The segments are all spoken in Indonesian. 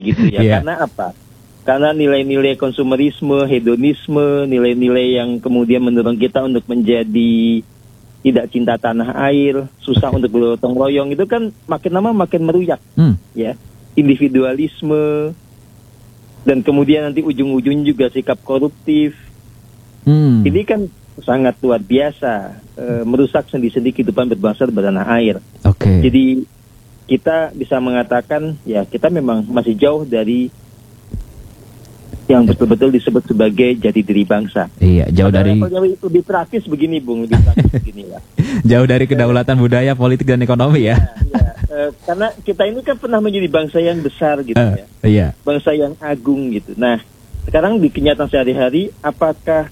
gitu ya. Karena apa? Karena nilai-nilai konsumerisme, hedonisme, nilai-nilai yang kemudian mendorong kita untuk menjadi tidak cinta tanah air, susah untuk bergotong royong, itu kan makin lama makin meruyak, ya. Individualisme, dan kemudian nanti ujung-ujung juga sikap koruptif. Ini kan sangat luar biasa, merusak sendi-sendi kehidupan berbangsa dan bertanah air. Jadi kita bisa mengatakan, ya kita memang masih jauh dari yang betul-betul disebut sebagai jati diri bangsa. Iya, jauh dari lebih praktis begini, Bung, lebih praktis begini ya. Jauh dari kedaulatan budaya, politik dan ekonomi ya. Karena kita ini kan pernah menjadi bangsa yang besar gitu ya. Iya. Bangsa yang agung gitu. Nah, sekarang di kenyataan sehari-hari, apakah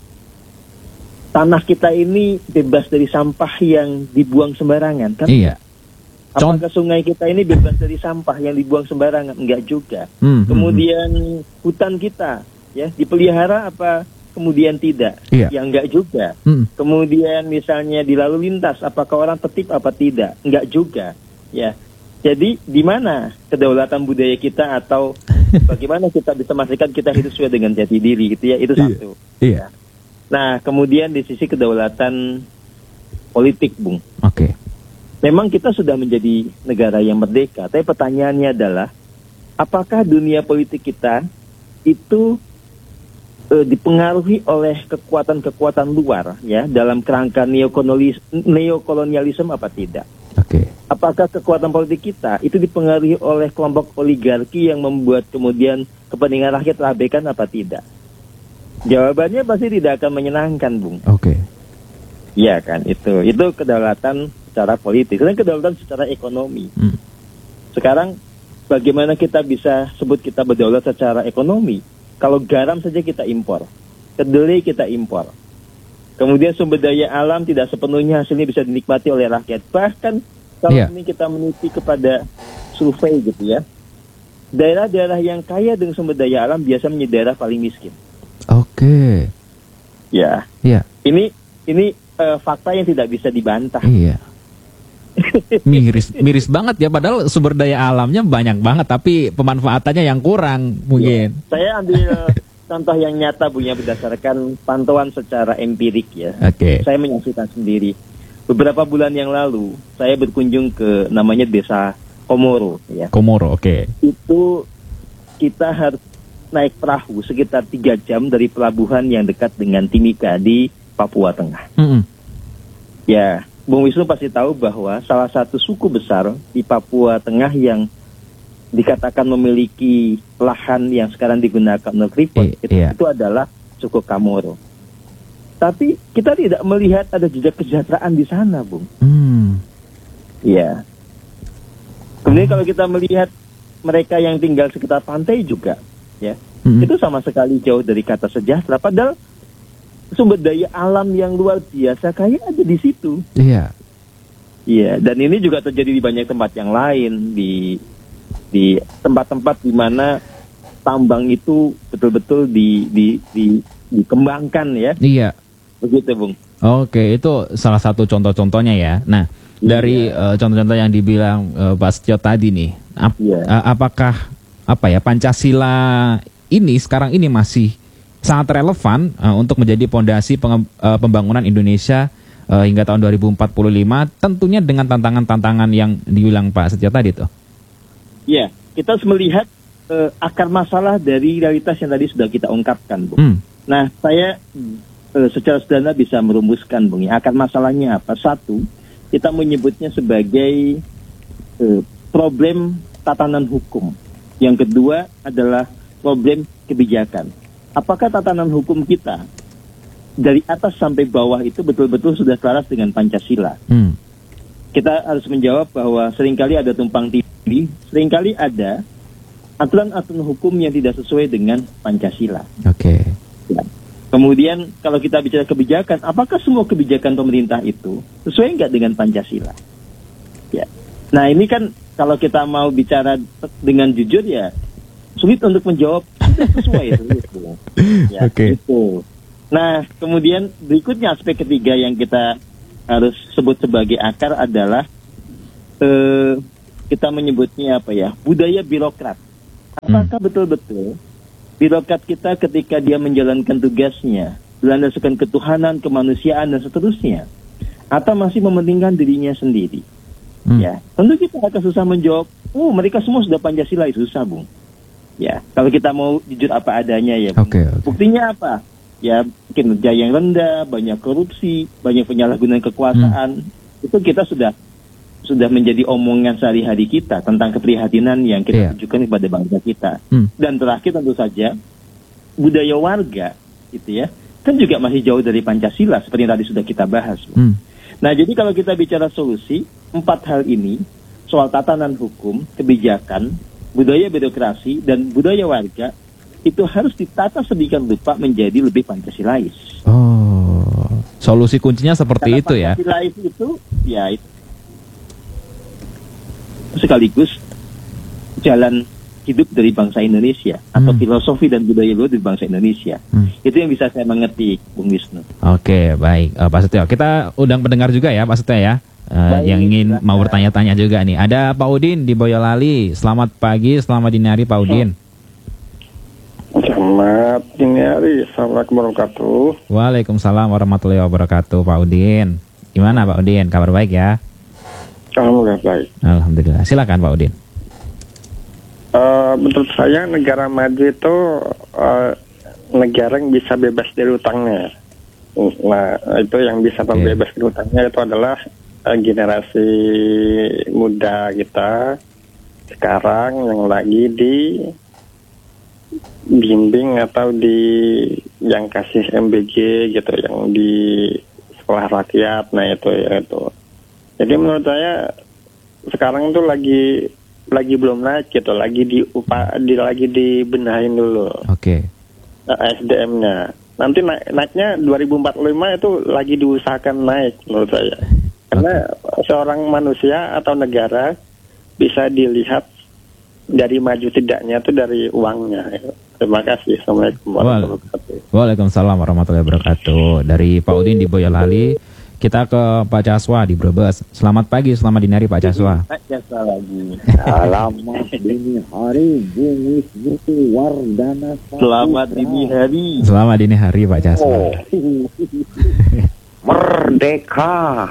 tanah kita ini bebas dari sampah yang dibuang sembarangan? Kan? Iya. Apakah sungai kita ini bebas dari sampah yang dibuang sembarangan? Enggak juga. Kemudian hutan kita ya dipelihara apa kemudian tidak? Ya enggak juga. Kemudian misalnya di lalu lintas, apakah orang tertib apa tidak? Enggak juga. Ya. Jadi di mana kedaulatan budaya kita, atau bagaimana kita bisa memastikan kita hidup sesuai dengan jati diri gitu ya? Itu satu. Iya. Nah, kemudian di sisi kedaulatan politik, Bung. Memang kita sudah menjadi negara yang merdeka, tapi pertanyaannya adalah, apakah dunia politik kita itu dipengaruhi oleh kekuatan-kekuatan luar ya dalam kerangka neokolonialisme apa tidak? Apakah kekuatan politik kita itu dipengaruhi oleh kelompok oligarki yang membuat kemudian kepentingan rakyat terabaikan apa tidak? Jawabannya pasti tidak akan menyenangkan, Bung. Iya kan, itu kedaulatan secara politik dan kedaulatan secara ekonomi. Sekarang bagaimana kita bisa sebut kita berdaulat secara ekonomi kalau garam saja kita impor, kedelai kita impor, kemudian sumber daya alam tidak sepenuhnya hasilnya bisa dinikmati oleh rakyat. Bahkan kalau ini kita meneliti kepada survei gitu ya, daerah-daerah yang kaya dengan sumber daya alam biasa menjadi daerah paling miskin. Ya. Ini fakta yang tidak bisa dibantah. Miris banget ya, padahal sumber daya alamnya banyak banget tapi pemanfaatannya yang kurang mungkin. Saya ambil contoh yang nyata, punya berdasarkan pantauan secara empirik ya. Saya menyaksikan sendiri. Beberapa bulan yang lalu saya berkunjung ke namanya desa Komoro ya. Itu kita harus naik perahu sekitar 3 jam dari pelabuhan yang dekat dengan Timika di Papua Tengah. Ya, Bung Wisnu pasti tahu bahwa salah satu suku besar di Papua Tengah yang dikatakan memiliki lahan yang sekarang digunakan untuk freeport, itu adalah suku Kamoro. Tapi kita tidak melihat ada jejak kesejahteraan di sana, Bung. Ya. Kemudian kalau kita melihat mereka yang tinggal sekitar pantai juga, ya, itu sama sekali jauh dari kata sejahtera. Padahal sumber daya alam yang luar biasa kaya ada di situ. Iya, dan ini juga terjadi di banyak tempat yang lain, di tempat-tempat di mana tambang itu betul-betul dikembangkan ya. Begitu, Bung. Itu salah satu contoh-contohnya ya. Nah, dari contoh-contoh yang dibilang Pak Setio tadi nih, apakah Pancasila ini sekarang ini masih sangat relevan untuk menjadi pondasi pembangunan Indonesia hingga tahun 2045, tentunya dengan tantangan-tantangan yang dibilang Pak Setio tadi tuh. Ya, kita harus melihat akar masalah dari realitas yang tadi sudah kita ungkapkan, Bung. Nah, saya secara sederhana bisa merumuskan, Bung, ya. Akar masalahnya apa? Satu, kita menyebutnya sebagai problem tatanan hukum. Yang kedua adalah problem kebijakan. Apakah tatanan hukum kita dari atas sampai bawah itu betul-betul sudah selaras dengan Pancasila? Kita harus menjawab bahwa seringkali ada tumpang tindih, seringkali ada aturan-aturan hukum yang tidak sesuai dengan Pancasila. Ya. Kemudian kalau kita bicara kebijakan, apakah semua kebijakan pemerintah itu sesuai nggak dengan Pancasila? Ya. Nah, ini kan kalau kita mau bicara dengan jujur ya sulit untuk menjawab sesuai itu. Ya, itu. Nah, kemudian berikutnya aspek ketiga yang kita harus sebut sebagai akar adalah kita menyebutnya budaya birokrat. Apakah betul-betul birokrat kita ketika dia menjalankan tugasnya berlandaskan ketuhanan, kemanusiaan, dan seterusnya, atau masih mementingkan dirinya sendiri? Ya, tentu kita akan susah menjawab. Mereka semua sudah Pancasila, itu susah, Bung. Ya, kalau kita mau jujur apa adanya ya, Bung. Buktinya apa? Ya, kinerja yang rendah, banyak korupsi, banyak penyalahgunaan kekuasaan. Itu kita sudah menjadi omongan sehari-hari kita tentang keprihatinan yang kita tunjukkan kepada bangsa kita. Dan terakhir tentu saja budaya warga, gitu ya, kan juga masih jauh dari Pancasila seperti yang tadi sudah kita bahas. Nah, jadi kalau kita bicara solusi, 4 hal ini, soal tatanan hukum, kebijakan, budaya birokrasi, dan budaya warga, itu harus ditata sedemikian rupa menjadi lebih Pancasilais. Solusi kuncinya seperti itu ya? Pancasilais itu, ya, itu sekaligus jalan hidup dari bangsa Indonesia, atau filosofi dan budaya luhur dari bangsa Indonesia. Itu yang bisa saya mengerti, Bung Wisnu. Oke, baik. Pak Setio, kita undang pendengar juga ya, Pak Setio ya. Yang ingin mau bertanya-tanya juga nih. Ada Pak Udin di Boyolali. Selamat pagi, selamat dini hari Pak Udin. Selamat dini hari, assalamualaikum warahmatullahi wabarakatuh. Waalaikumsalam warahmatullahi wabarakatuh Pak Udin. Gimana Pak Udin, kabar baik ya? Alhamdulillah baik. Alhamdulillah, silakan Pak Udin. Menurut saya negara maju itu negara yang bisa bebas dari utangnya. Nah, itu yang bisa membebas dari utangnya itu adalah generasi muda kita sekarang yang lagi dibimbing atau yang kasih MBG gitu, yang di sekolah rakyat. Nah itu. Jadi menurut saya sekarang tuh lagi belum naik gitu, lagi dibenahin dulu. SDM-nya. Nanti naiknya 2045 itu lagi diusahakan naik menurut saya. Karena seorang manusia atau negara bisa dilihat dari maju tidaknya itu dari uangnya. Terima kasih. Assalamualaikum warahmatullahi wabarakatuh. Waalaikumsalam warahmatullahi wabarakatuh. Dari Pak Udin di Boyolali, kita ke Pak Caswa di Brebes. Selamat pagi, selamat dini hari Pak Caswa. Pak Caswa lagi. Selamat dini hari, Bung Wisnu Wardana. Selamat dini hari. Selamat dini hari Pak Caswa. Merdeka.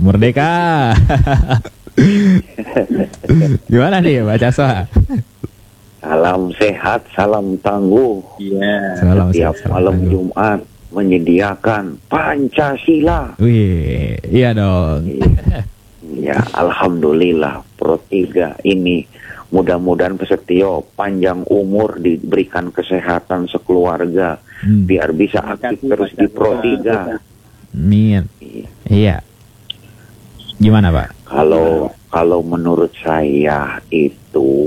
Gimana nih Pak Caswa? Salam sehat, salam tangguh. Iya. Setiap malam Jumat menyediakan Pancasila. Wih, iya dong. Ya, alhamdulillah Pro 3 ini mudah-mudahan Pak Setio panjang umur, diberikan kesehatan sekeluarga, biar bisa aktif terus di Pro 3. Amin. Iya. Gimana Pak? Kalau menurut saya itu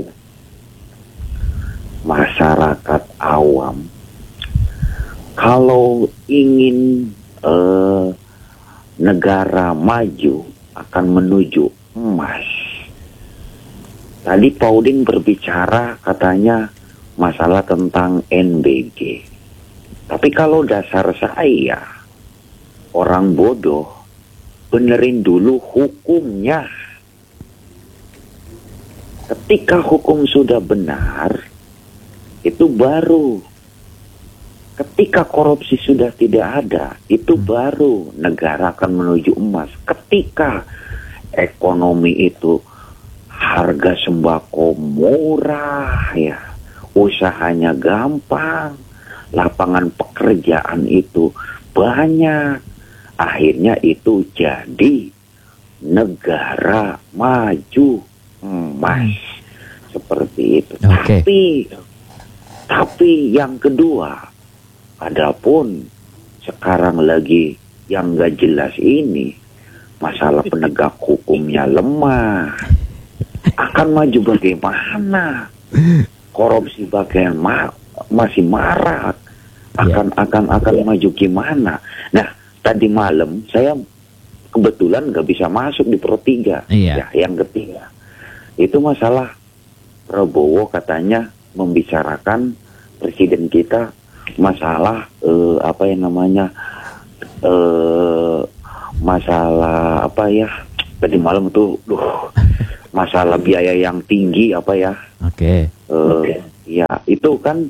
masyarakat awam kalau ingin negara maju akan menuju emas. Tadi Pak Udin berbicara katanya masalah tentang NBG. Tapi kalau dasar saya, orang bodoh, benerin dulu hukumnya. Ketika hukum sudah benar, itu baru. Ketika korupsi sudah tidak ada, itu baru negara akan menuju emas. Ketika ekonomi itu harga sembako murah ya, usahanya gampang, lapangan pekerjaan itu banyak, akhirnya itu jadi negara maju emas. Seperti itu. Tapi yang kedua, adapun sekarang lagi yang gak jelas ini, masalah penegak hukumnya lemah. Akan maju bagaimana? Korupsi bagaimana? Masih marak. Akan maju gimana? Nah, tadi malam saya kebetulan gak bisa masuk di Pro 3. Ya, yang ketiga. Itu masalah Prabowo katanya membicarakan presiden kita masalah masalah apa ya, tadi malam tuh masalah biaya yang tinggi apa ya. itu kan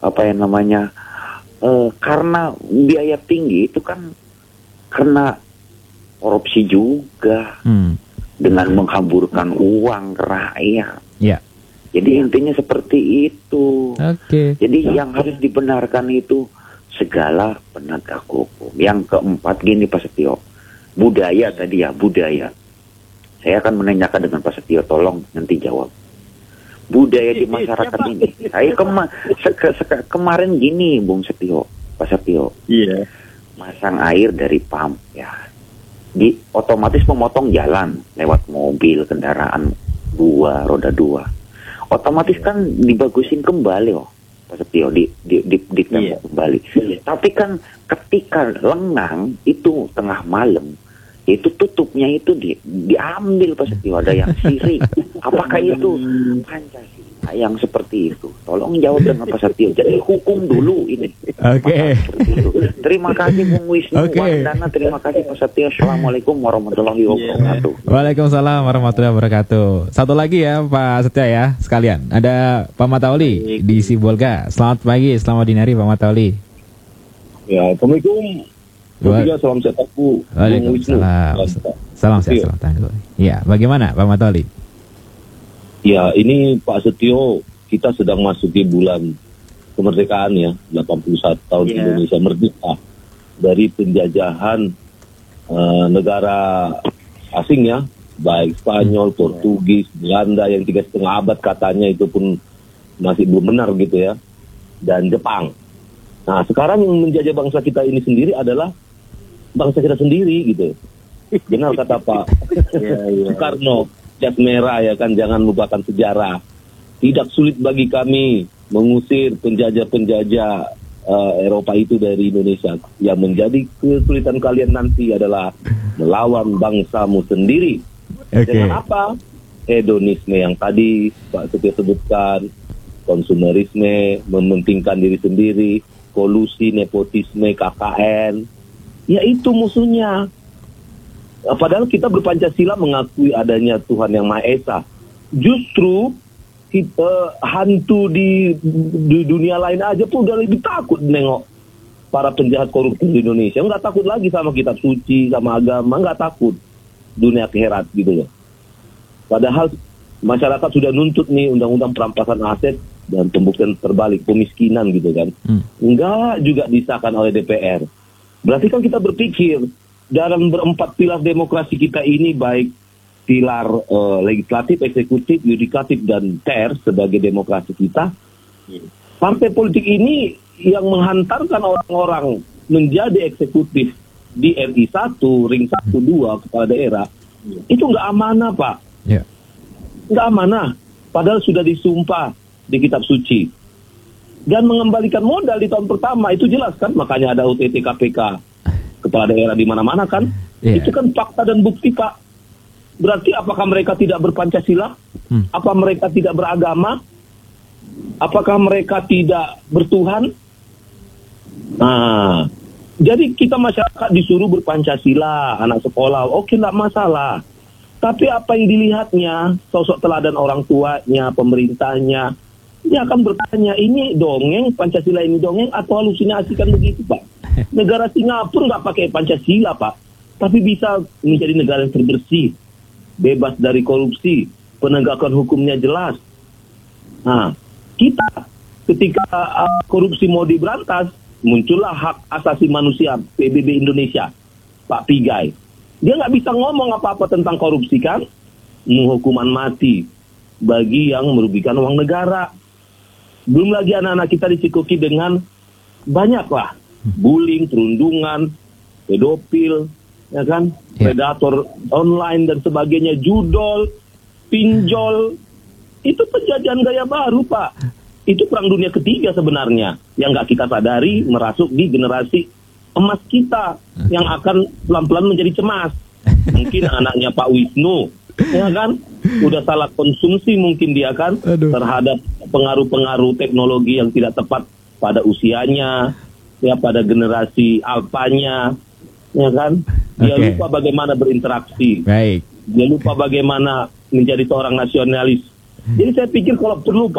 karena biaya tinggi itu kan karena korupsi juga dengan menghamburkan uang ke rakyat. Ya. Jadi intinya seperti itu. Oke. Jadi yang harus dibenarkan itu segala penegak hukum. Yang keempat gini Pak Setio, budaya tadi ya, budaya. Saya akan menanyakan dengan Pak Setio, tolong nanti jawab. Budaya di masyarakat ini. Saya kemarin gini, Bung Setio, Pak Setio. Iya. Masang air dari pump ya. Otomatis memotong jalan lewat mobil, kendaraan roda dua. Otomatis kan dibagusin kembali Pak Setio, di kembali. Tapi kan ketika lengang itu tengah malam, itu tutupnya itu diambil Pak Setio, ada yang sirik. Apakah itu Pancasila yang seperti itu? Tolong jawab dengan Pak Setio. Jadi hukum dulu ini. Oke. Terima kasih Bung Wisnu Wardana, terima kasih Pak Setio. Assalamualaikum warahmatullahi wabarakatuh. Waalaikumsalam warahmatullahi wabarakatuh. Satu lagi ya Pak Setio ya, sekalian. Ada Pak Matauli di Sibolga. Selamat pagi, selamat dini hari Pak Matauli. Ya, Assalamualaikum. Salam sehat Bu. Waalaikumsalam. Salam sehat, salam. Ya, bagaimana Pak Matauli? Ya, ini Pak Setio, kita sedang masuk di bulan kemerdekaan ya, 81 tahun Indonesia merdeka dari penjajahan negara asing ya, baik Spanyol, Portugis, Belanda yang 3,5 abad katanya itu pun masih belum benar gitu ya, dan Jepang. Nah, sekarang yang menjajah bangsa kita ini sendiri adalah bangsa kita sendiri gitu. Benar kata Pak Soekarno, jas merah ya kan, jangan lupakan sejarah. Tidak sulit bagi kami mengusir penjajah-penjajah Eropa itu dari Indonesia. Yang menjadi kesulitan kalian nanti adalah melawan bangsamu sendiri. Dengan apa? Hedonisme yang tadi Pak Setio sebutkan, konsumerisme, mementingkan diri sendiri, kolusi, nepotisme, KKN. Ya itu musuhnya. Padahal kita berpancasila mengakui adanya Tuhan yang Maha Esa. Justru kita, hantu di dunia lain aja pun udah lebih takut nengok para penjahat korupsi di Indonesia. Nggak takut lagi sama kitab suci, sama agama, nggak takut dunia akhirat gitu loh. Padahal masyarakat sudah nuntut nih undang-undang perampasan aset dan pembuktian terbalik, pemiskinan gitu kan. Enggak juga disahkan oleh DPR. Berarti kan kita berpikir dalam berempat pilar demokrasi kita ini, baik pilar legislatif, eksekutif, yudikatif, dan ter sebagai demokrasi kita, partai politik ini yang menghantarkan orang-orang menjadi eksekutif di RI 1, ring 1, 2, kepala daerah, itu nggak amanah Pak. Nggak amanah. Padahal sudah disumpah di kitab suci. Dan mengembalikan modal di tahun pertama, itu jelas kan, makanya ada OTT KPK kepala daerah di mana-mana kan. Itu kan fakta dan bukti Pak. Berarti apakah mereka tidak berpancasila? Apa mereka tidak beragama? Apakah mereka tidak bertuhan? Nah, jadi kita masyarakat disuruh berpancasila, anak sekolah, oke, nggak masalah. Tapi apa yang dilihatnya, sosok teladan orang tuanya, pemerintahnya, dia akan bertanya, ini dongeng, Pancasila ini dongeng atau halusinasi kan begitu Pak. Negara Singapura nggak pakai Pancasila Pak, tapi bisa menjadi negara yang terbersih, bebas dari korupsi, penegakan hukumnya jelas. Nah, kita ketika korupsi mau diberantas, muncullah hak asasi manusia PBB Indonesia, Pak Pigai. Dia nggak bisa ngomong apa-apa tentang korupsi kan, hukuman mati bagi yang merugikan uang negara. Belum lagi anak-anak kita dicikoki dengan banyak lah, bullying, perundungan, pedofil, ya kan, predator online dan sebagainya, judol, pinjol. Itu penjajahan gaya baru Pak. Itu perang dunia ketiga sebenarnya yang nggak kita sadari merasuk di generasi emas kita yang akan pelan-pelan menjadi cemas. Mungkin anaknya Pak Wisnu, ya kan, udah salah konsumsi mungkin dia kan terhadap pengaruh-pengaruh teknologi yang tidak tepat pada usianya, ya pada generasi alfanya, ya kan. Dia lupa bagaimana berinteraksi. Dia lupa bagaimana menjadi seorang nasionalis. Jadi saya pikir kalau perlu Pak,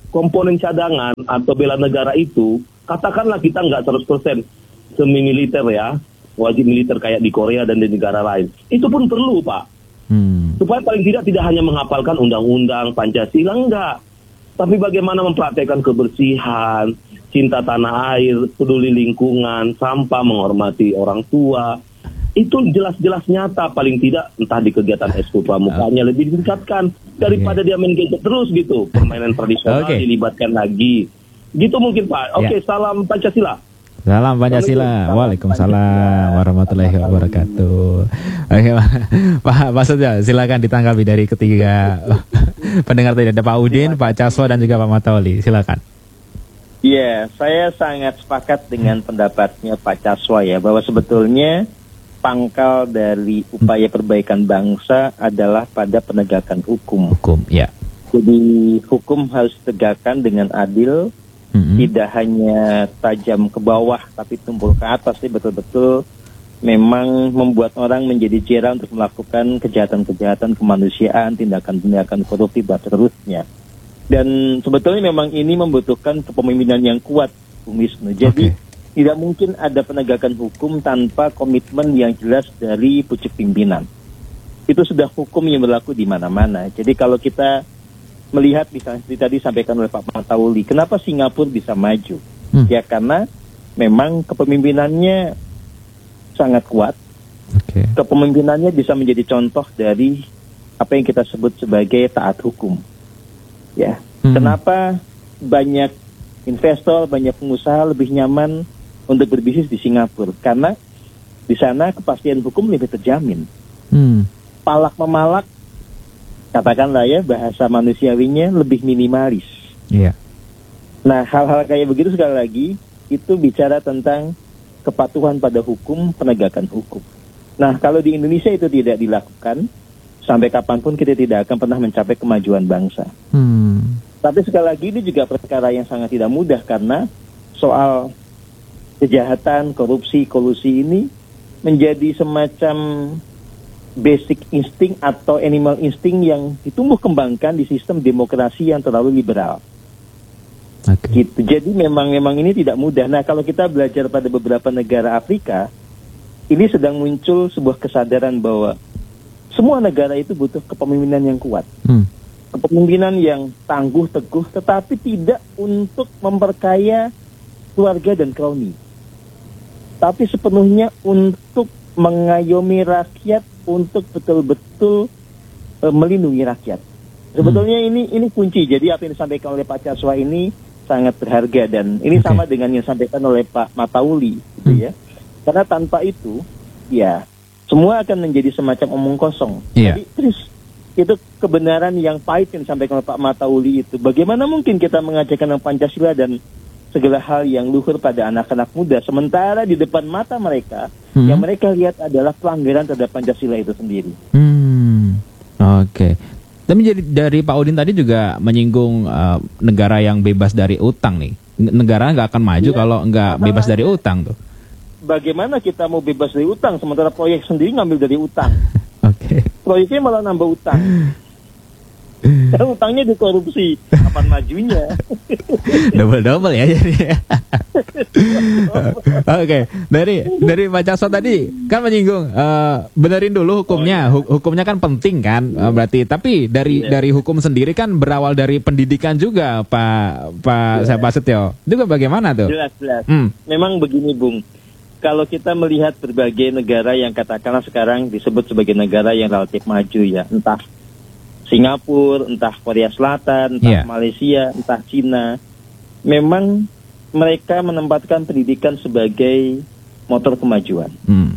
komponen cadangan atau bela negara itu, katakanlah kita nggak 100% semi-militer ya, wajib militer kayak di Korea dan di negara lain. Itu pun perlu, Pak. Supaya paling tidak hanya menghafalkan undang-undang, Pancasila, enggak. Tapi bagaimana mempraktekkan kebersihan, cinta tanah air, peduli lingkungan, sampah, menghormati orang tua. Itu jelas-jelas nyata, paling tidak entah di kegiatan ekskul pramukanya lebih ditingkatkan daripada dia main gadget terus gitu. Permainan tradisional dilibatkan lagi. Gitu mungkin, Pak. Oke, salam Pancasila. Salam Pancasila. Waalaikumsalam warahmatullahi wabarakatuh. Oke, Pak Setio, silakan ditanggapi dari ketiga pendengar tadi. Ada Pak Udin, Pak Caswa, dan juga Pak Matauli. Silakan. Iya, saya sangat sepakat dengan pendapatnya Pak Caswa ya, bahwa sebetulnya pangkal dari upaya perbaikan bangsa adalah pada penegakan hukum. Ya. Jadi hukum harus ditegakkan dengan adil, tidak hanya tajam ke bawah tapi tumpul ke atas. Ini betul-betul memang membuat orang menjadi jera untuk melakukan kejahatan-kejahatan kemanusiaan, tindakan-tindakan korupsi dan seterusnya. Dan sebetulnya memang ini membutuhkan kepemimpinan yang kuat, Bung Wisnu. Jadi tidak mungkin ada penegakan hukum tanpa komitmen yang jelas dari pucuk pimpinan. Itu sudah hukum yang berlaku di mana-mana. Jadi kalau kita melihat misalnya tadi disampaikan oleh Pak Matauli, kenapa Singapura bisa maju? Ya karena memang kepemimpinannya sangat kuat. Kepemimpinannya bisa menjadi contoh dari apa yang kita sebut sebagai taat hukum. Ya, kenapa banyak investor, banyak pengusaha lebih nyaman untuk berbisnis di Singapura? Karena di sana kepastian hukum lebih terjamin. Palak memalak, katakanlah ya, bahasa manusiawinya lebih minimalis. Nah, hal-hal kayak begitu sekali lagi itu bicara tentang kepatuhan pada hukum, penegakan hukum. Nah, kalau di Indonesia itu tidak dilakukan, sampai kapanpun kita tidak akan pernah mencapai kemajuan bangsa. Tapi sekali lagi ini juga perkara yang sangat tidak mudah, karena soal kejahatan, korupsi, kolusi ini menjadi semacam basic insting atau animal insting yang ditumbuh kembangkan di sistem demokrasi yang terlalu liberal. Gitu. Jadi memang ini tidak mudah. Nah, kalau kita belajar pada beberapa negara Afrika, ini sedang muncul sebuah kesadaran bahwa semua negara itu butuh kepemimpinan yang kuat. Kepemimpinan yang tangguh, teguh, tetapi tidak untuk memperkaya keluarga dan kroni, tapi sepenuhnya untuk mengayomi rakyat, untuk betul-betul melindungi rakyat. Sebetulnya ini kunci. Jadi apa yang disampaikan oleh Pak Caswa ini sangat berharga, dan ini sama dengan yang disampaikan oleh Pak Matauli, gitu ya. Karena tanpa itu, ya semua akan menjadi semacam omong kosong. Jadi terus itu kebenaran yang pahit yang disampaikan oleh Pak Matauli itu. Bagaimana mungkin kita mengajarkan Pancasila dan segala hal yang luhur pada anak-anak muda, sementara di depan mata mereka yang mereka lihat adalah pelanggaran terhadap Pancasila itu sendiri. Tapi jadi dari Pak Udin tadi juga menyinggung negara yang bebas dari utang nih. Negara nggak akan maju kalau nggak bebas dari utang tuh. Bagaimana kita mau bebas dari utang sementara proyek sendiri ngambil dari utang? Proyeknya malah nambah utang. Karena utangnya dikorupsi, kapan majunya? Double ya jadi. Dari Pak Caswa tadi kan menyinggung benerin dulu hukumnya. Hukumnya kan penting kan, berarti. Tapi dari hukum sendiri kan berawal dari pendidikan juga, Pak Setio. Itu bagaimana tuh? Jelas. Memang begini, Bung. Kalau kita melihat berbagai negara yang katakanlah sekarang disebut sebagai negara yang relatif maju ya, entah Singapura, entah Korea Selatan, entah Malaysia, entah Cina, memang mereka menempatkan pendidikan sebagai motor kemajuan.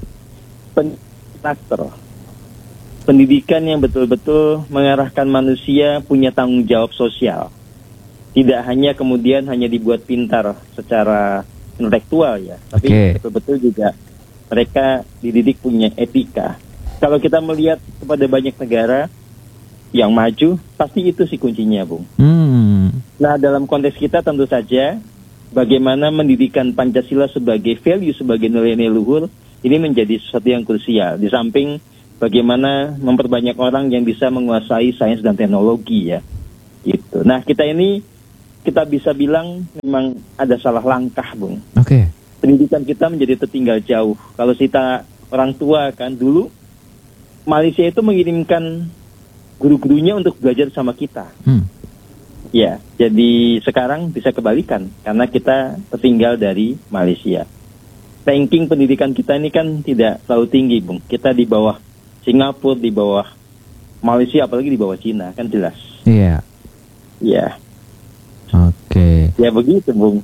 Pendidikan yang betul-betul mengarahkan manusia punya tanggung jawab sosial. Tidak hanya kemudian hanya dibuat pintar secara intelektual ya, tapi betul-betul juga mereka dididik punya etika. Kalau kita melihat kepada banyak negara yang maju, pasti itu sih kuncinya, Bung. Nah, dalam konteks kita tentu saja bagaimana mendidikan Pancasila sebagai value, sebagai nilai-nilai luhur, ini menjadi sesuatu yang krusial. Di samping bagaimana memperbanyak orang yang bisa menguasai sains dan teknologi ya. Gitu. Nah, kita ini kita bisa bilang memang ada salah langkah, Bung. Oke. Pendidikan kita menjadi tertinggal jauh. Kalau kita orang tua kan dulu Malaysia itu mengirimkan guru-gurunya untuk belajar sama kita. Ya, jadi sekarang bisa kebalikan karena kita tertinggal dari Malaysia. Ranking pendidikan kita ini kan tidak terlalu tinggi, Bung. Kita di bawah Singapura, di bawah Malaysia, apalagi di bawah Cina, kan jelas. Iya. Iya. Oke. Ya begitu, Bung.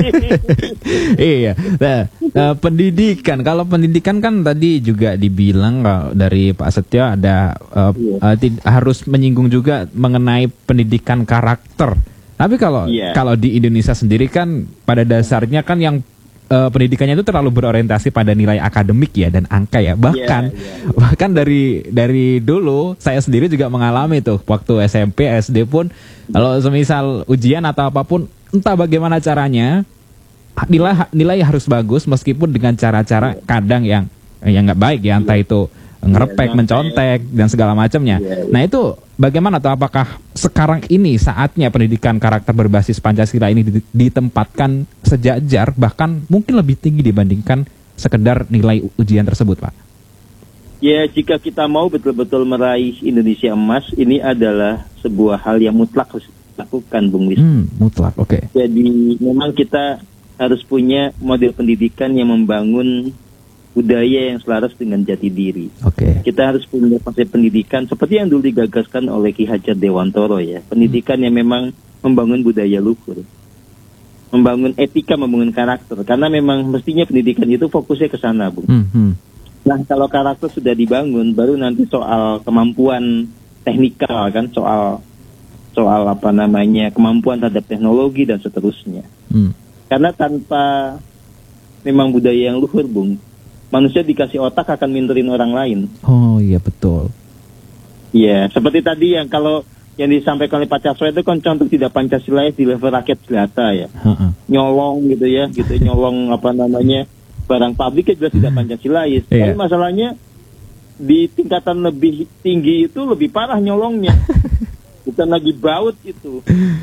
Iya. Nah, pendidikan. Kalau pendidikan kan tadi juga dibilang dari Pak Setio ada harus menyinggung juga mengenai pendidikan karakter. Tapi kalau di Indonesia sendiri kan pada dasarnya kan yang pendidikannya itu terlalu berorientasi pada nilai akademik ya dan angka ya. Bahkan dari dulu saya sendiri juga mengalami tuh waktu SMP, SD pun kalau semisal ujian atau apapun entah bagaimana caranya nilai harus bagus meskipun dengan cara-cara kadang yang nggak baik ya, entah itu ngerepek, mencontek dan segala macamnya. Nah itu bagaimana atau apakah sekarang ini saatnya pendidikan karakter berbasis Pancasila ini ditempatkan sejajar bahkan mungkin lebih tinggi dibandingkan sekedar nilai ujian tersebut, Pak? Ya, jika kita mau betul-betul meraih Indonesia emas, ini adalah sebuah hal yang mutlak harus dilakukan, Bung Wisnu. Mutlak, oke. Jadi memang kita harus punya model pendidikan yang membangun budaya yang selaras dengan jati diri. Kita harus punya konsep pendidikan seperti yang dulu digagaskan oleh Ki Hajar Dewantoro ya. Pendidikan yang memang membangun budaya luhur, membangun etika, membangun karakter. Karena memang mestinya pendidikan itu fokusnya ke sana, Bung. Nah, kalau karakter sudah dibangun, baru nanti soal kemampuan teknikal kan, soal apa namanya kemampuan terhadap teknologi dan seterusnya. Karena tanpa memang budaya yang luhur, Bung, manusia dikasih otak akan minterin orang lain. Oh iya betul. Iya, seperti tadi yang kalau yang disampaikan oleh Pak Casro itu kan contoh tidak Pancasila di level rakyat jelata ya. Nyolong gitu ya, nyolong apa namanya barang pabrik jelas tidak Pancasilais. Tapi masalahnya di tingkatan lebih tinggi itu lebih parah nyolongnya. Bukan lagi baut itu.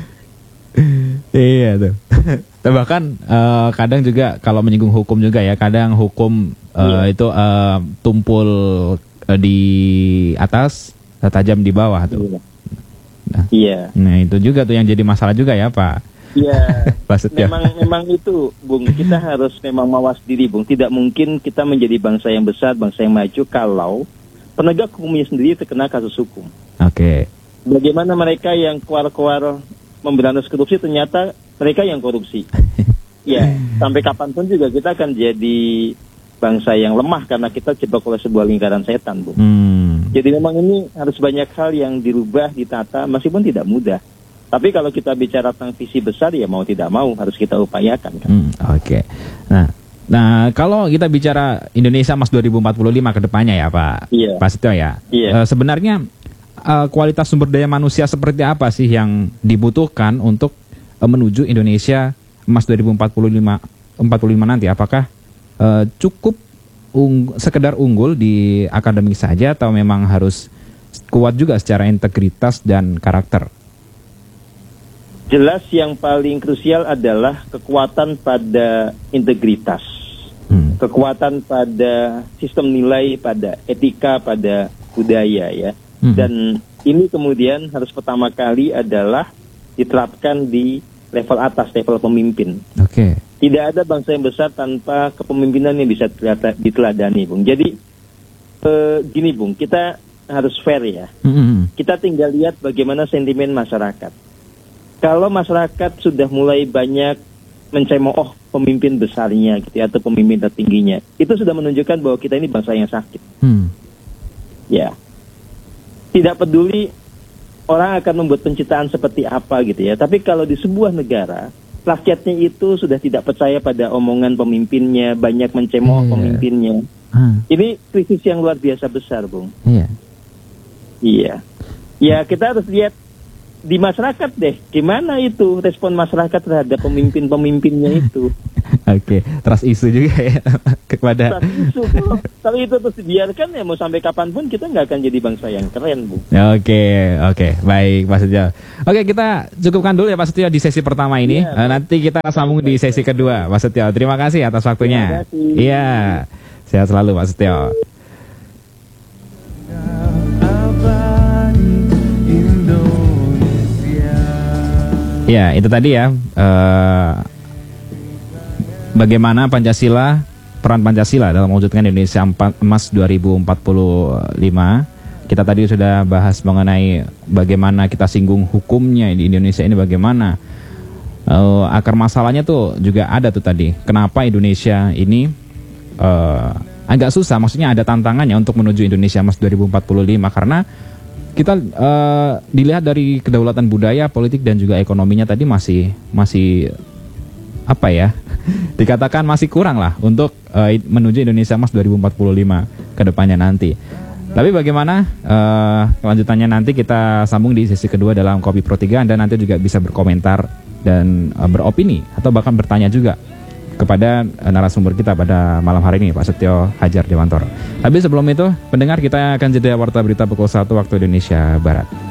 Iya tuh. Bahkan kadang juga kalau menyinggung hukum juga ya, kadang hukum itu tumpul di atas, tajam di bawah tuh. Nah itu juga tuh yang jadi masalah juga ya, Pak. Iya. memang itu, Bung. Kita harus memang mawas diri, Bung. Tidak mungkin kita menjadi bangsa yang besar, bangsa yang maju kalau penegak hukumnya sendiri terkena kasus hukum. Bagaimana mereka yang keluar memberantas korupsi ternyata mereka yang korupsi. Ya, sampai kapanpun juga kita akan jadi bangsa yang lemah karena kita jebak oleh sebuah lingkaran setan, Bu. Jadi memang ini harus banyak hal yang dirubah, ditata, meskipun tidak mudah. Tapi kalau kita bicara tentang visi besar, ya mau tidak mau harus kita upayakan. Kan? Nah, kalau kita bicara Indonesia Emas 2045 ke depannya ya, Pak Setio ya. Sebenarnya kualitas sumber daya manusia seperti apa sih yang dibutuhkan untuk menuju Indonesia Emas 2045 nanti? Apakah cukup sekedar unggul di akademik saja atau memang harus kuat juga secara integritas dan karakter? Jelas yang paling krusial adalah kekuatan pada integritas, kekuatan pada sistem nilai, pada etika, pada budaya ya. Dan ini kemudian harus pertama kali adalah diterapkan di level atas, level pemimpin. Tidak ada bangsa yang besar tanpa kepemimpinan yang bisa diteladani, Bung. Jadi gini, Bung, kita harus fair ya. Kita tinggal lihat bagaimana sentimen masyarakat. Kalau masyarakat sudah mulai banyak mencemooh pemimpin besarnya gitu ya, atau pemimpin tertingginya, itu sudah menunjukkan bahwa kita ini bangsa yang sakit. Ya, tidak peduli orang akan membuat pencitraan seperti apa gitu ya, tapi kalau di sebuah negara rakyatnya itu sudah tidak percaya pada omongan pemimpinnya, banyak mencemooh pemimpinnya, ini krisis yang luar biasa besar, Bung. Ya, kita harus lihat di masyarakat deh, gimana itu respon masyarakat terhadap pemimpin-pemimpinnya itu. Oke, trust isu juga ya kepada. Tapi itu terus dibiarkan ya mau sampai kapanpun kita nggak akan jadi bangsa yang keren, Bu. Oke, baik Pak Setio. Oke, kita cukupkan dulu ya Pak Setio di sesi pertama ini. Nanti kita sambung di sesi kedua, Pak Setio. Terima kasih atas waktunya. Iya, sehat selalu Pak Setio. Ya, itu tadi ya. Bagaimana peran Pancasila dalam mewujudkan Indonesia Emas 2045. Kita tadi sudah bahas mengenai bagaimana kita singgung hukumnya di Indonesia ini bagaimana. Akar masalahnya tuh juga ada tuh tadi. Kenapa Indonesia ini agak susah, maksudnya ada tantangannya untuk menuju Indonesia Emas 2045 karena kita dilihat dari kedaulatan budaya, politik dan juga ekonominya tadi masih apa ya? Dikatakan masih kurang lah untuk menuju Indonesia Emas 2045 ke depannya nanti. Tapi bagaimana kelanjutannya nanti kita sambung di sesi kedua dalam Kopi Pro 3. Anda nanti juga bisa berkomentar dan beropini atau bahkan bertanya juga kepada narasumber kita pada malam hari ini, Pak Setio Hadjar Dewantoro. Tapi sebelum itu, pendengar, kita akan jeda warta berita pukul 1 waktu Indonesia Barat.